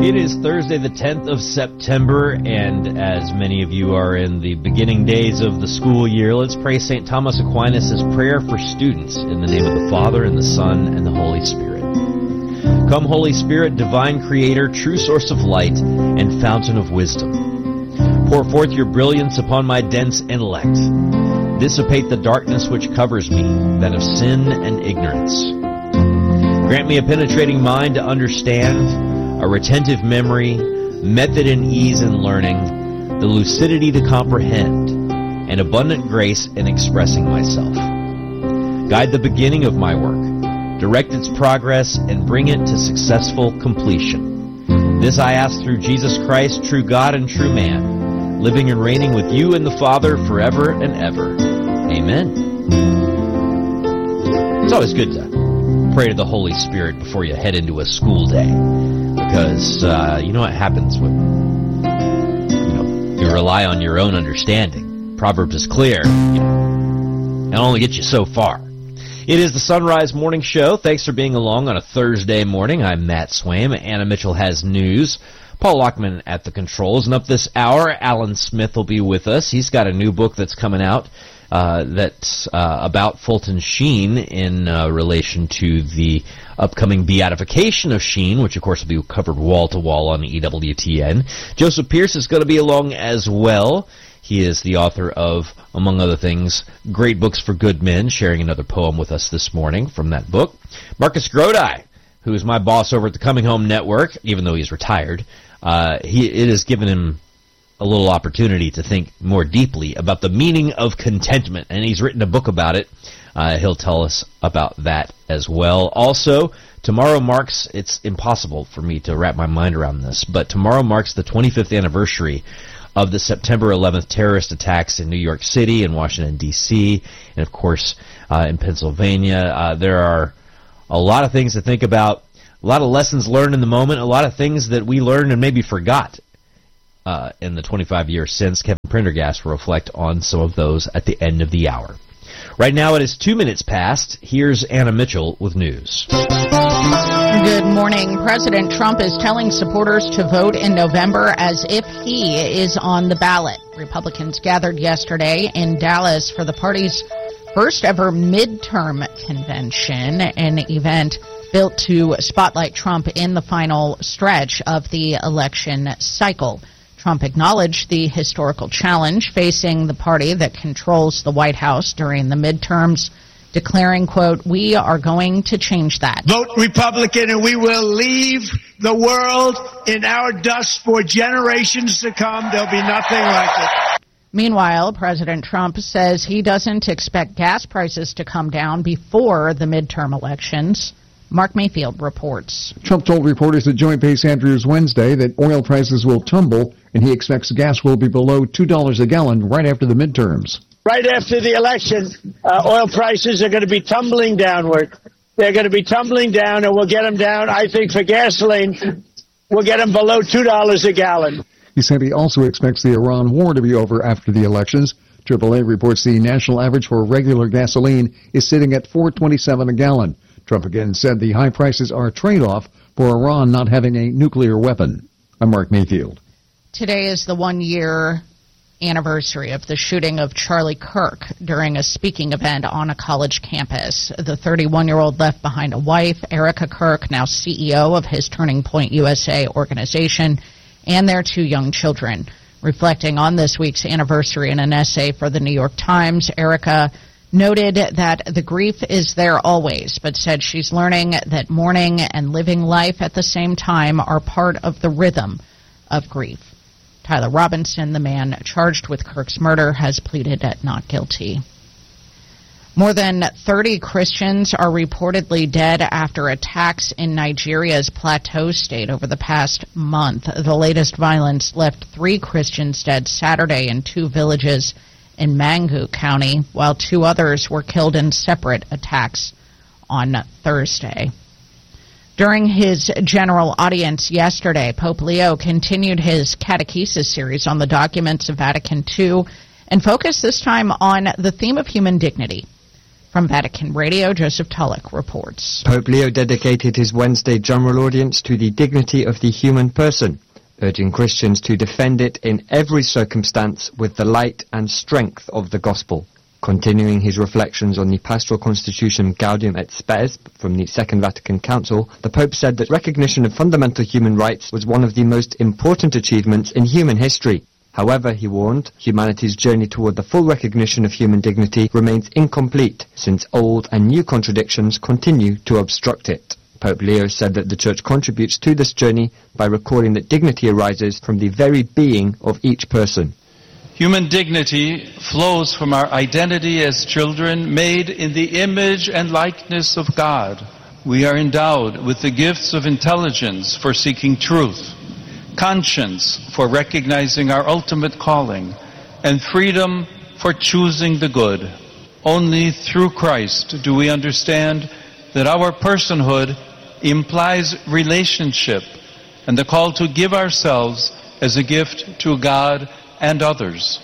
It is Thursday, the 10th of September, and as many of you are in the beginning days of the school year, let's pray St. Thomas Aquinas' prayer for students in the name of the Father, and the Son, and the Holy Spirit. Come, Holy Spirit, divine creator, true source of light, and fountain of wisdom. Pour forth your brilliance upon my dense intellect. Dissipate the darkness which covers me, that of sin and ignorance. Grant me a penetrating mind to understand, a retentive memory, method and ease in learning, the lucidity to comprehend, and abundant grace in expressing myself. Guide the beginning of my work, direct its progress, and bring it to successful completion. This I ask through Jesus Christ, true God and true man, living and reigning with you and the Father forever and ever. Amen. It's always good to pray to the Holy Spirit before you head into a school day. Because you know what happens when you rely on your own understanding. Proverbs is clear. It'll only get you so far. It is the Sunrise Morning Show. Thanks for being along on a Thursday morning. I'm Matt Swaim. Anna Mitchell has news. Paul Lockman at the controls. And up this hour, Alan Smith will be with us. He's got a new book that's coming out that's about Fulton Sheen in relation to the upcoming beatification of Sheen, which of course will be covered wall-to-wall on EWTN. Joseph Pierce is going to be along as well. He is the author of, among other things, Great Books for Good Men, sharing another poem with us this morning from that book. Marcus Grodi, who is my boss over at the Coming Home Network, even though he's retired, it has given him a little opportunity to think more deeply about the meaning of contentment, and he's written a book about it. He'll tell us about that as well. Also, tomorrow marks, it's impossible for me to wrap my mind around this, but tomorrow marks the 25th anniversary of the September 11th terrorist attacks in New York City and Washington, D.C., and of course in Pennsylvania. There are a lot of things to think about, a lot of lessons learned in the moment, a lot of things that we learned and maybe forgot in the 25 years since. Kevin Prendergast will reflect on some of those at the end of the hour. Right now it is 2 minutes past. Here's Anna Mitchell with news. Good morning. President Trump is telling supporters to vote in November as if he is on the ballot. Republicans gathered yesterday in Dallas for the party's first ever midterm convention, an event built to spotlight Trump in the final stretch of the election cycle. Trump acknowledged the historical challenge facing the party that controls the White House during the midterms, declaring, quote, "We are going to change that." Vote Republican and we will leave the world in our dust for generations to come. There'll be nothing like it. Meanwhile, President Trump says he doesn't expect gas prices to come down before the midterm elections. Mark Mayfield reports. Trump told reporters at Joint Base Andrews Wednesday that oil prices will tumble and he expects gas will be below $2 a gallon right after the midterms. Right after the election, oil prices are going to be tumbling downward. They're going to be tumbling down, and we'll get them down, I think, for gasoline, we'll get them below $2 a gallon. He said he also expects the Iran war to be over after the elections. AAA reports the national average for regular gasoline is sitting at $4.27 a gallon. Trump again said the high prices are a trade-off for Iran not having a nuclear weapon. I'm Mark Mayfield. Today is the one-year anniversary of the shooting of Charlie Kirk during a speaking event on a college campus. The 31-year-old left behind a wife, Erica Kirk, now CEO of his Turning Point USA organization, and their 2 young children. Reflecting on this week's anniversary in an essay for the New York Times, Erica noted that the grief is there always, but said she's learning that mourning and living life at the same time are part of the rhythm of grief. Tyler Robinson, the man charged with Kirk's murder, has pleaded not guilty. More than 30 Christians are reportedly dead after attacks in Nigeria's Plateau State over the past month. The latest violence left 3 Christians dead Saturday in 2 villages in Mangu County, while 2 others were killed in separate attacks on Thursday. During his general audience yesterday, Pope Leo continued his catechesis series on the documents of Vatican II and focused this time on the theme of human dignity. From Vatican Radio, Joseph Tulloch reports. Pope Leo dedicated his Wednesday general audience to the dignity of the human person, urging Christians to defend it in every circumstance with the light and strength of the gospel. Continuing his reflections on the pastoral constitution Gaudium et Spes from the Second Vatican Council, the Pope said that recognition of fundamental human rights was one of the most important achievements in human history. However, he warned, humanity's journey toward the full recognition of human dignity remains incomplete, since old and new contradictions continue to obstruct it. Pope Leo said that the Church contributes to this journey by recording that dignity arises from the very being of each person. Human dignity flows from our identity as children made in the image and likeness of God. We are endowed with the gifts of intelligence for seeking truth, conscience for recognizing our ultimate calling, and freedom for choosing the good. Only through Christ do we understand that our personhood implies relationship and the call to give ourselves as a gift to God and others.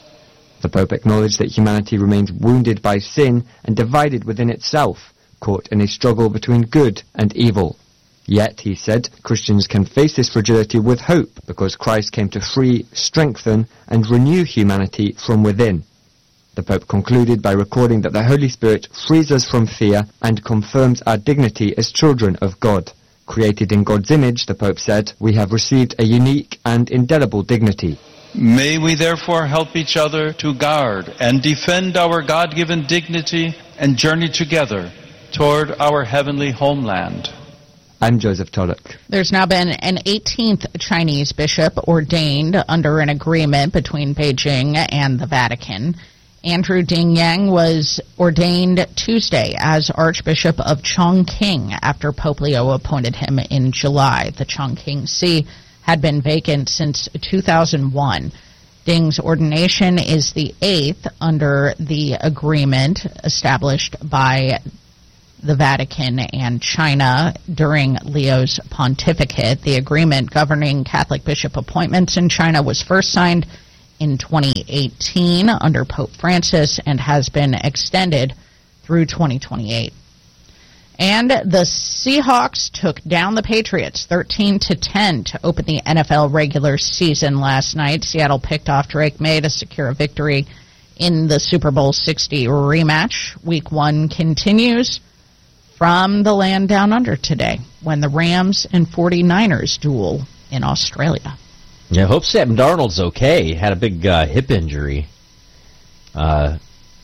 The Pope acknowledged that humanity remains wounded by sin and divided within itself, caught in a struggle between good and evil. Yet, he said, Christians can face this fragility with hope because Christ came to free, strengthen, and renew humanity from within. The Pope concluded by recording that the Holy Spirit frees us from fear and confirms our dignity as children of God. Created in God's image, the Pope said, we have received a unique and indelible dignity. May we therefore help each other to guard and defend our God-given dignity and journey together toward our heavenly homeland. I'm Joseph Tulloch. There's now been an 18th Chinese bishop ordained under an agreement between Beijing and the Vatican. Andrew Ding Yang was ordained Tuesday as Archbishop of Chongqing after Pope Leo appointed him in July. The Chongqing See had been vacant since 2001. Ding's ordination is the 8th under the agreement established by the Vatican and China during Leo's pontificate. The agreement governing Catholic bishop appointments in China was first signed in 2018 under Pope Francis and has been extended through 2028. And the Seahawks took down the Patriots 13-10 to open the NFL regular season last night. Seattle picked off Drake May to secure a victory in the Super Bowl 60 rematch. Week 1 continues from the land down under today when the Rams and 49ers duel in Australia. Yeah, I hope Sam Darnold's okay. He had a big hip injury that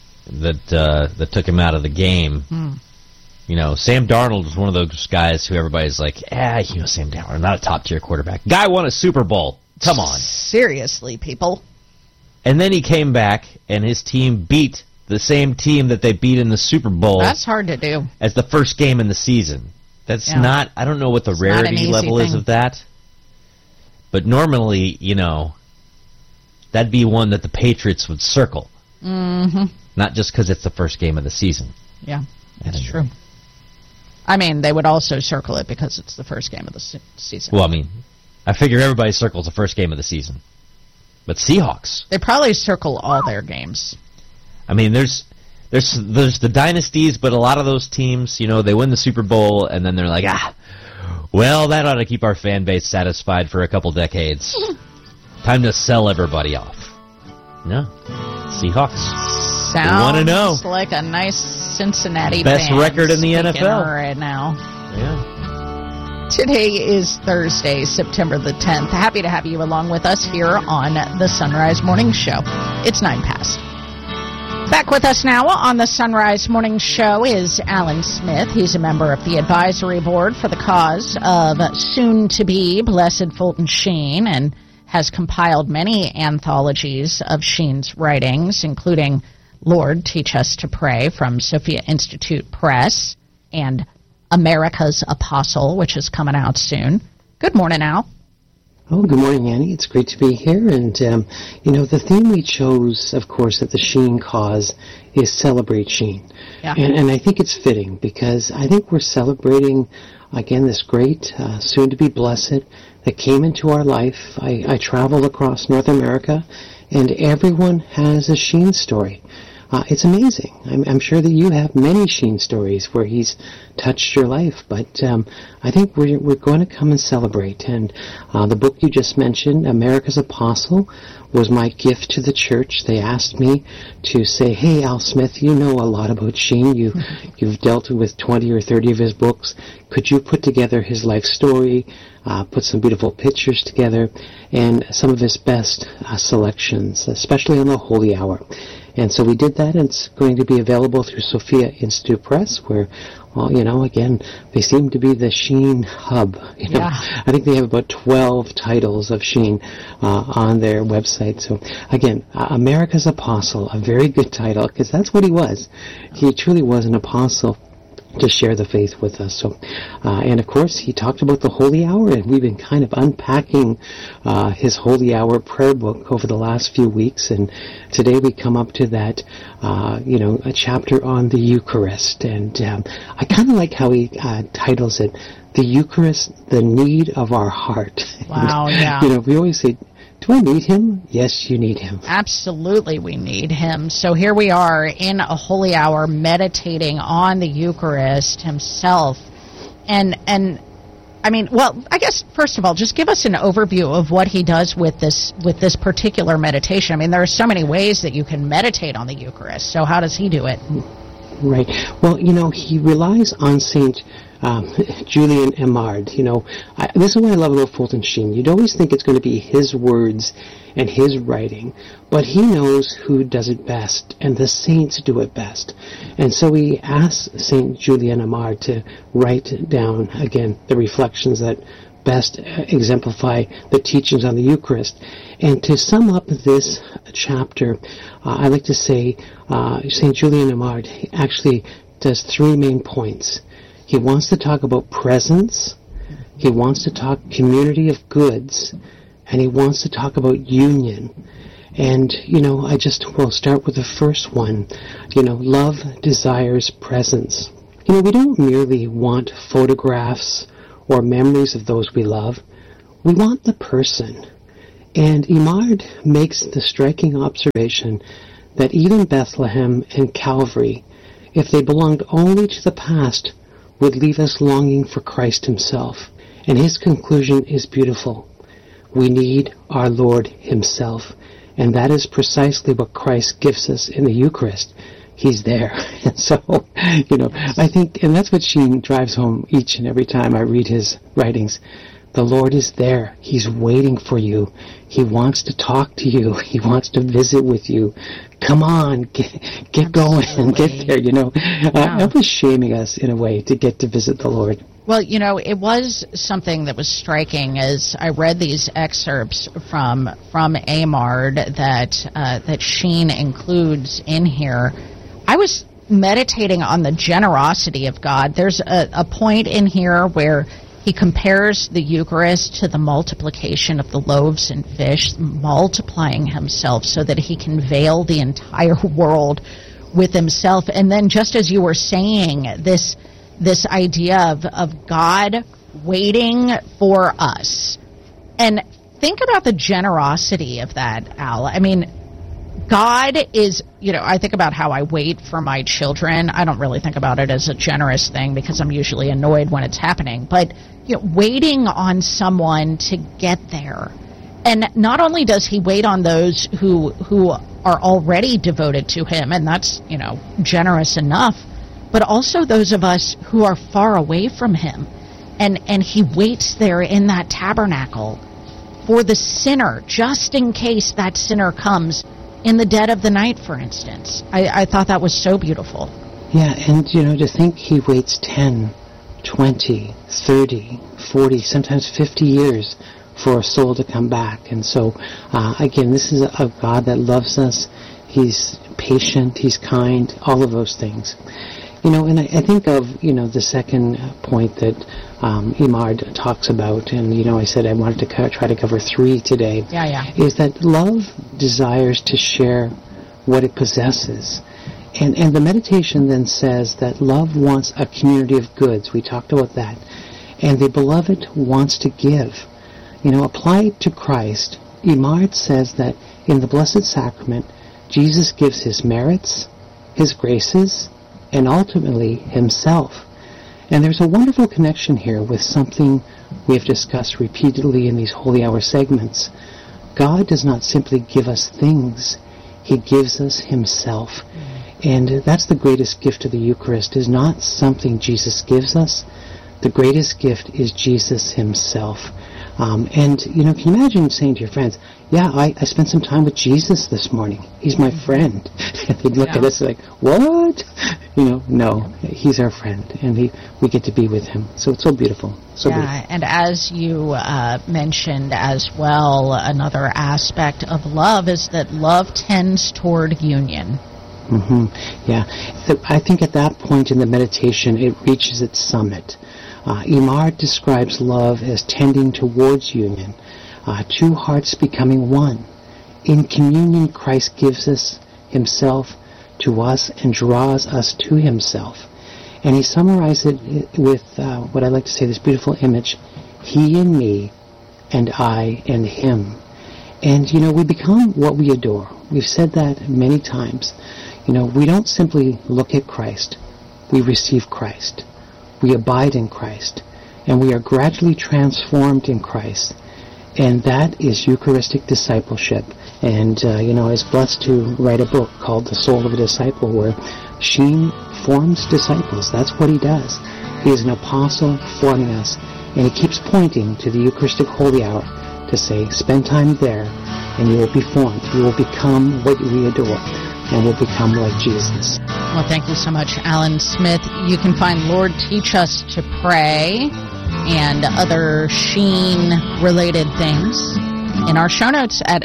took him out of the game. You know, Sam Darnold was one of those guys who everybody's like, Sam Darnold, not a top-tier quarterback. Guy won a Super Bowl. Come on. Seriously, people. And then he came back, and his team beat the same team that they beat in the Super Bowl. That's hard to do. As the first game in the season. That's not, I don't know what the rarity level is of that. But normally, that'd be one that the Patriots would circle. Mm-hmm. Not just because it's the first game of the season. Yeah, that's true. I mean, they would also circle it because it's the first game of the season. Well, I mean, I figure everybody circles the first game of the season. But Seahawks. They probably circle all their games. I mean, there's the dynasties, but a lot of those teams, they win the Super Bowl, and then they're like, well, that ought to keep our fan base satisfied for a couple decades. Time to sell everybody off. No. Seahawks. Sounds 1-0. like a nice Cincinnati best band record in the NFL right now. Yeah. Today is Thursday, September the 10th. Happy to have you along with us here on the Sunrise Morning Show. It's 9 past. Back with us now on the Sunrise Morning Show is Alan Smith. He's a member of the advisory board for the cause of soon-to-be Blessed Fulton Sheen and has compiled many anthologies of Sheen's writings, including Lord, Teach Us to Pray from Sophia Institute Press and America's Apostle, which is coming out soon. Good morning, Al. Oh, good morning, Annie. It's great to be here. And, the theme we chose, of course, at the Sheen cause is Celebrate Sheen. Yeah. And I think it's fitting because I think we're celebrating, again, this great, soon-to-be blessed that came into our life. I travel across North America, and everyone has a Sheen story. it's amazing. I'm sure that you have many Sheen stories where he's touched your life, but I think we're going to come and celebrate. And the book you just mentioned, America's Apostle, was my gift to the church. They asked me to say, hey, Al Smith, you know a lot about Sheen. You've dealt with 20 or 30 of his books. Could you put together his life story, put some beautiful pictures together, and some of his best selections, especially on the Holy Hour? And so we did that, and it's going to be available through Sophia Institute Press, where, well, again, they seem to be the Sheen hub. Yeah. I think they have about 12 titles of Sheen on their website. So, again, America's Apostle, a very good title, because that's what he was. He truly was an apostle to share the faith with us. So, and of course, he talked about the Holy Hour, and we've been kind of unpacking his Holy Hour prayer book over the last few weeks, and today we come up to that, a chapter on the Eucharist, and I kind of like how he titles it, The Eucharist, the Need of Our Heart. Wow, and, yeah. We always say, do I need him? Yes, you need him. Absolutely, we need him. So here we are in a holy hour meditating on the Eucharist himself. And I mean, well, I guess, first of all, just give us an overview of what he does with this particular meditation. I mean, there are so many ways that you can meditate on the Eucharist. So how does he do it? Right. Well, he relies on St. Julian Eymard. This is what I love about Fulton Sheen. You'd always think it's going to be his words and his writing, but he knows who does it best, and the saints do it best. And so he asks St. Julian Eymard to write down, again, the reflections that best exemplify the teachings on the Eucharist. And to sum up this chapter, I like to say St. Julian Eymard actually does three main points. He wants to talk about presence, he wants to talk community of goods, and he wants to talk about union. And, I just will start with the first one. Love desires presence. We don't merely want photographs or memories of those we love. We want the person. And Eymard makes the striking observation that even Bethlehem and Calvary, if they belonged only to the past, would leave us longing for Christ himself. And his conclusion is beautiful. We need our Lord himself. And that is precisely what Christ gives us in the Eucharist. He's there. And so, I think, and that's what Sheen drives home each and every time I read his writings. The Lord is there. He's waiting for you. He wants to talk to you. He wants to visit with you. Come on, get going and get there, It was shaming us in a way to get to visit the Lord. Well, it was something that was striking as I read these excerpts from Eymard that Sheen includes in here. I was meditating on the generosity of God. There's a point in here where he compares the Eucharist to the multiplication of the loaves and fish, multiplying himself so that he can veil the entire world with himself. And then, just as you were saying, this idea of God waiting for us. And think about the generosity of that, Al. I mean, God is, I think about how I wait for my children. I don't really think about it as a generous thing because I'm usually annoyed when it's happening. But, waiting on someone to get there. And not only does he wait on those who are already devoted to him, and that's, generous enough, but also those of us who are far away from him. And he waits there in that tabernacle for the sinner, just in case that sinner comes in the dead of the night, for instance. I thought that was so beautiful. Yeah, and, to think he waits 10, 20, 30, 40, sometimes 50 years for a soul to come back. And so, again, this is a God that loves us. He's patient, he's kind, all of those things. And I think of, the second point that Eymard talks about, and, I said I wanted to try to cover three today, is that love desires to share what it possesses. And the meditation then says that love wants a community of goods. We talked about that. And the beloved wants to give. Applied to Christ, Eymard says that in the Blessed Sacrament, Jesus gives his merits, His graces, and ultimately Himself. And there's a wonderful connection here with something we have discussed repeatedly in these Holy Hour segments. God does not simply give us things, He gives us Himself. And that's the greatest gift of the Eucharist, is not something Jesus gives us. The greatest gift is Jesus Himself. And, can you imagine saying to your friends, I spent some time with Jesus this morning. He's my friend. They'd look at us like, what? No, He's our friend, and we get to be with Him. So it's so beautiful. Beautiful. And as you mentioned as well, another aspect of love is that love tends toward union. Mm-hmm. Yeah. I think at that point in the meditation, it reaches its summit. Imard describes love as tending towards union, two hearts becoming one. In communion, Christ gives us Himself to us and draws us to Himself. And he summarized it with what I like to say, this beautiful image, He in me and I in Him. And, we become what we adore. We've said that many times. We don't simply look at Christ. We receive Christ. We abide in Christ, and we are gradually transformed in Christ. And that is Eucharistic discipleship. And, I was blessed to write a book called The Soul of a Disciple, where Sheen forms disciples. That's what he does. He is an apostle forming us, and he keeps pointing to the Eucharistic Holy Hour to say, spend time there, and you will be formed. You will become what we adore, and will become like Jesus. Well, thank you so much, Alan Smith. You can find Lord Teach Us to Pray and other Sheen-related things in our show notes at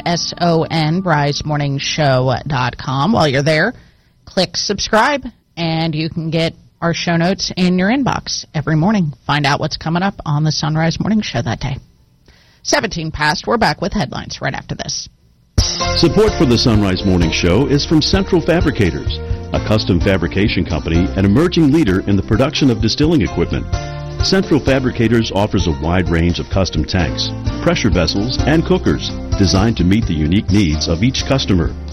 sonbrisemorningshow.com. While you're there, click subscribe, and you can get our show notes in your inbox every morning. Find out what's coming up on the Sunrise Morning Show that day. 17 past. We're back with headlines right after this. Support for the Sunrise Morning Show is from Central Fabricators, a custom fabrication company and emerging leader in the production of distilling equipment. Central Fabricators offers a wide range of custom tanks, pressure vessels, and cookers designed to meet the unique needs of each customer.